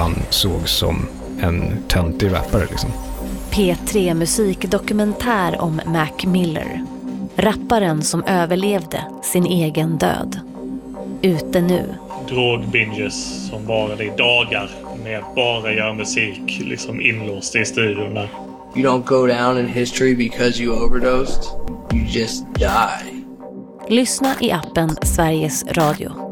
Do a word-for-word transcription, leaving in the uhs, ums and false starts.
han såg som en töntig rappare liksom. P tre musikdokumentär om Mac Miller. Rapparen som överlevde sin egen död. Ute nu. Drogbinges som varade i dagar med bara göra musik liksom inlåst i studion där. You don't go down in history because you overdosed. You just die. Lyssna i appen Sveriges Radio.